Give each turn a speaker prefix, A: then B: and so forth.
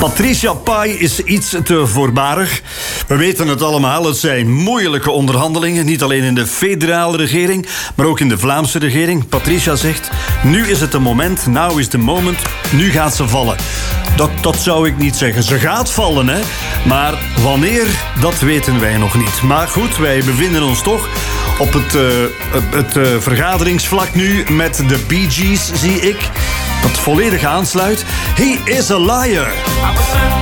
A: Patricia Pai is iets te voorbarig. We weten het allemaal, het zijn moeilijke onderhandelingen. Niet alleen in de federale regering, maar ook in de Vlaamse regering. Patricia zegt, nu is het de moment, now is the moment. Nu gaat ze vallen. Dat zou ik niet zeggen. Ze gaat vallen, hè. Maar wanneer, dat weten wij nog niet. Maar goed, wij bevinden ons toch op het vergaderingsvlak nu met de Bee Gees, zie ik. Dat volledig aansluit. He is a liar.